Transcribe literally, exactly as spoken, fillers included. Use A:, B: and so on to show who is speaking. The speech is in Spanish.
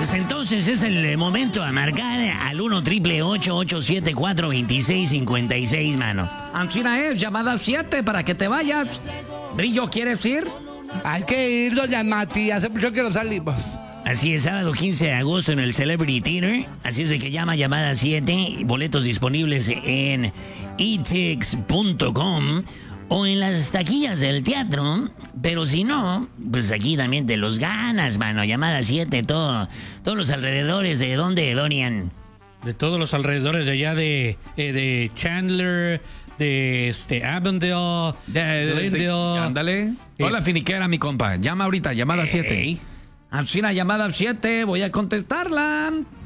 A: Pues entonces es el momento de marcar al uno triple ocho ocho siete cuatro dos seis cinco seis, mano.
B: Ancina es, llamada siete para que te vayas. Brillo, ¿quieres ir?
C: Hay que ir, doña Mati, hace mucho que no salimos.
A: Así es, sábado quince de agosto en el Celebrity Theater. Así es de que llama llamada siete. Boletos disponibles en e tix punto com o en las taquillas del teatro. Pero si no, pues aquí también te los ganas, mano. Llamada siete, todo, todos los alrededores. ¿De dónde, Dorian?
D: De todos los alrededores de allá de, eh, de Chandler, de este Avondale,
B: De, de, de,
D: Glendale.
B: ándale.
D: Eh,
B: Hola, finiquera, mi compa. Llama ahorita, llamada siete.
D: Ey.
B: Ancina, llamada siete, voy a contestarla.